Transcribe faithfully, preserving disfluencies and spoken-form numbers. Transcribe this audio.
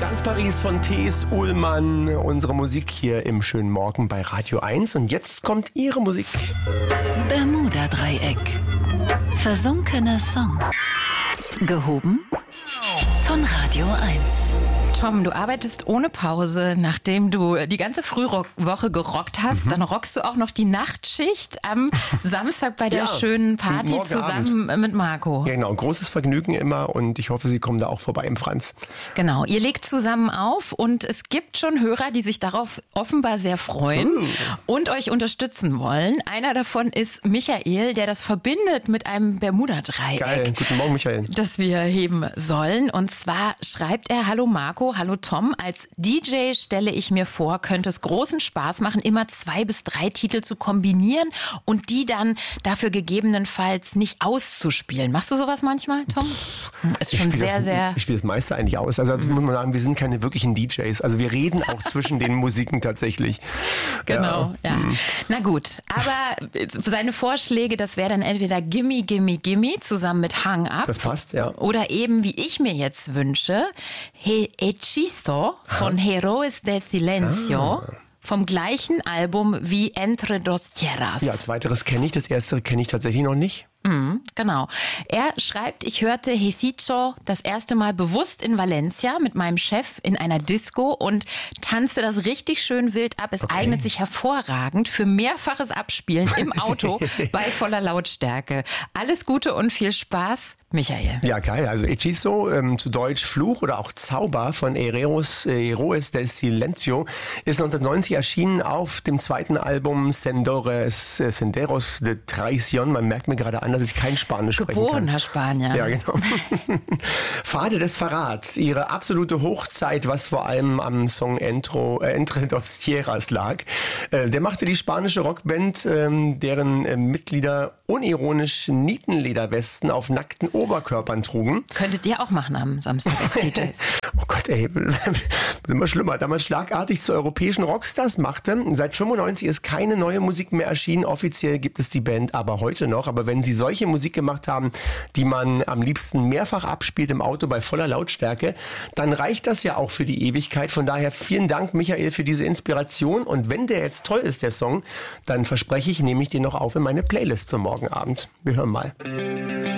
Ganz Paris von T S. Ullmann. Unsere Musik hier im schönen Morgen bei Radio eins. Und jetzt kommt Ihre Musik. Bermuda-Dreieck. Versunkene Songs. Gehoben von Radio eins. Tom, du arbeitest ohne Pause, nachdem du die ganze Frühwoche gerockt hast. Mhm. Dann rockst du auch noch die Nachtschicht am Samstag bei der ja, schönen Party zusammen Abend. Mit Marco. Ja, genau. Großes Vergnügen immer und ich hoffe, Sie kommen da auch vorbei im Franz. Genau. Ihr legt zusammen auf und es gibt schon Hörer, die sich darauf offenbar sehr freuen uh. und euch unterstützen wollen. Einer davon ist Michael, der das verbindet mit einem Bermuda-Dreieck. Geil. Guten Morgen, Michael. Das wir heben sollen. Und zwar schreibt er: Hallo Marco. Hallo Tom, als D J stelle ich mir vor, könnte es großen Spaß machen, immer zwei bis drei Titel zu kombinieren und die dann dafür gegebenenfalls nicht auszuspielen. Machst du sowas manchmal, Tom? Ist schon sehr, das, sehr... Ich spiele das meiste eigentlich aus. Also das mhm. muss man sagen, wir sind keine wirklichen D Js. Also wir reden auch zwischen den Musiken tatsächlich. Genau, ja. ja. Mhm. Na gut, aber seine Vorschläge, das wäre dann entweder Gimme, Gimme, Gimme zusammen mit Hang Up. Das passt, ja. Oder eben, wie ich mir jetzt wünsche, He Hechizo von Heroes de Silencio. Ah. Vom gleichen Album wie Entre dos Tierras. Ja, zweiteres kenne ich, das erste kenne ich tatsächlich noch nicht. Mm, genau. Er schreibt, ich hörte Hechizo das erste Mal bewusst in Valencia mit meinem Chef in einer Disco und tanzte das richtig schön wild ab. Es okay. eignet sich hervorragend für mehrfaches Abspielen im Auto bei voller Lautstärke. Alles Gute und viel Spaß, Michael. Ja, geil. Also Hechizo, ähm, zu Deutsch Fluch oder auch Zauber von Heroes, äh, Heroes del Silencio, ist neunzehnhundertneunzig erschienen auf dem zweiten Album Sendores, äh, Senderos de Traición. Man merkt mir gerade an, dass ich kein Spanisch sprechen kann. Geborener Spanier. Ja, genau. Pfade des Verrats, ihre absolute Hochzeit, was vor allem am Song Entro, äh, Entre dos Tierras lag. Äh, der machte die spanische Rockband, ähm, deren äh, Mitglieder unironisch Nietenlederwesten auf nackten Oberkörpern trugen. Könntet ihr auch machen am Samstag als D Js. Oh Gott, ey, immer schlimmer. Damals schlagartig zu europäischen Rockstars machte. Seit fünfundneunzig ist keine neue Musik mehr erschienen. Offiziell gibt es die Band aber heute noch. Aber wenn sie solche Musik gemacht haben, die man am liebsten mehrfach abspielt im Auto bei voller Lautstärke, dann reicht das ja auch für die Ewigkeit. Von daher vielen Dank, Michael, für diese Inspiration. Und wenn der jetzt toll ist, der Song, dann verspreche ich, nehme ich den noch auf in meine Playlist für morgen Abend. Wir hören mal.